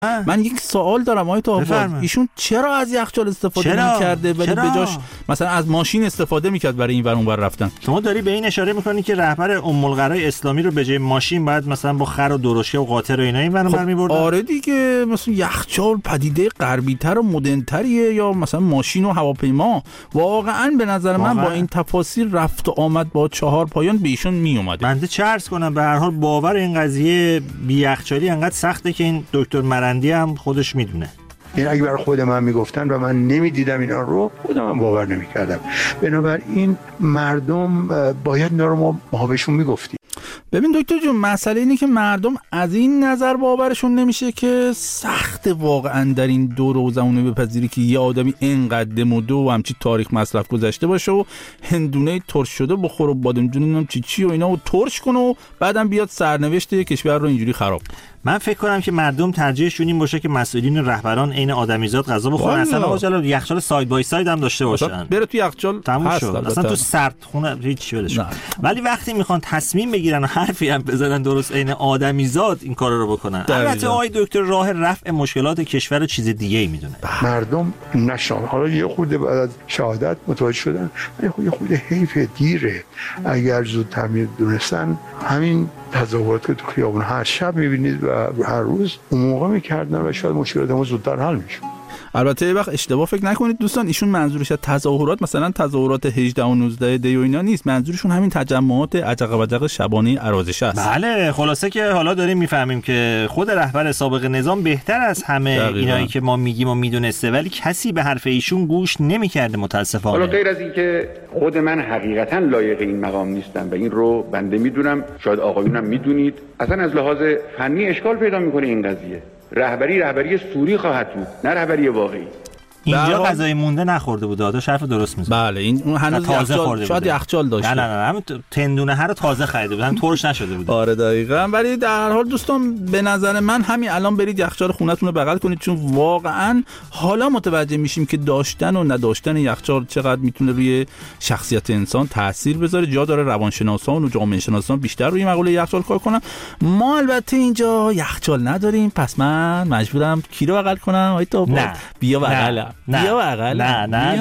من یک سوال دارم آقای طاهر، ایشون چرا از یخچال استفاده نمی‌کرده ولی به جاش مثلا از ماشین استفاده می‌کرد برای این ور اون ور رفتن؟ شما داری به این اشاره می‌کنی که رهبر ام القرای اسلامی رو به جای ماشین بعد مثلا با خر و درشکه و قاطر و اینا این ور اون می‌بردن؟ آره دیگه، مثلا یخچال پدیده غربی‌تر و مدرن‌تریه یا مثلا ماشین و هواپیما. واقعاً به نظر من با این تفاصیل رفت و آمد با 4 پایان به ایشون میومده. بنده چه عرض کنم، به هر حال باور این قضیه بی یخچالی انقدر سخته که این دکتر مرندی هم خودش میدونه. این اگه برای خود من میگفتن و من نمیدیدم اینا رو، خودم هم باور نمیکردم. بنابراین مردم باید اینا رو ما بهشون میگفتیم. ببین دکتر جون، مسئله اینه که مردم از این نظر باورشون نمیشه که سخت واقعا در این دور و زمانه بپذیری که یه آدمی اینقدر مدو و همچی تاریخ مصرف گذشته باشه و هندونه ترش شده بخوره و بادمجون نمیدونم چی و اینا و ترش کنه و بعدم بیاد سرنوشت کشور رو اینجوری خراب. من فکر کنم که مردم ترجیحشون این باشه که مسئولین رهبران عین آدمیزاد غذا بخورن، اصلا آقا یخچال ساید بای ساید هم داشته باشن. بره تو یخچال تموم شد، اصلا تو سردخونه هیچ ولش. ولی وقتی میخوان تصمیم بگیرن و حرفی هم بزنن درست عین آدمیزاد این کارا رو بکنن. البته آقای دکتر راه رفع مشکلات کشور چیز دیگه ای میدونه. مردم نشان حالا یه خورده بعد از شهادت متوجه شدن، ولی یه خورده حیف دیره. اگر زودتر میدونستن همین تظاهرات که تو خیابون هر شب میبینید و هر روز اون موقع میکردن و شاید مشکلات ما زودتر حل میشد. البته یه وقت اشتباه فکر نکنید دوستان، ایشون منظورش از تظاهرات مثلا تظاهرات 18 و 19 دی و اینا نیست، منظورشون همین تجمعات عجق و وجق شبانه ارازش است. بله، خلاصه که حالا داریم میفهمیم که خود رهبر سابق نظام بهتر از همه اینایی که ما میگیم و میدونسته، ولی کسی به حرف ایشون گوش نمیکرده متاسفانه. حالا غیر از این که خود من حقیقتا لایق این مقام نیستم و این رو بنده میدونم، شاید آقایونم میدونید، اصلا از لحاظ فنی اشکال پیدا میکنه این قضیه. رهبری سوری خواهد بود، نه رهبری واقعی. اینجا غذای مونده نخورده بود، داداش حرف درست میزنه. بله، این اون هنوز تازه خورده، شاید یخچال داشته. نه همون تندونه هر رو تازه خریده بود، هم ترش نشده بود. آره دقیقاً. ولی در هر حال دوستان به نظر من همین الان برید یخچال خونتون رو بغل کنید، چون واقعاً حالا متوجه میشیم که داشتن و نداشتن یخچال چقدر میتونه روی شخصیت انسان تاثیر بذاره. جا داره روانشناسان و جامعه شناسان بیشتر روی مقوله یخچال کار کنن. ما البته اینجا یخچال نداریم، پس من مجبورم کی رو بغل کنم؟ آیتو بیا بغل. نه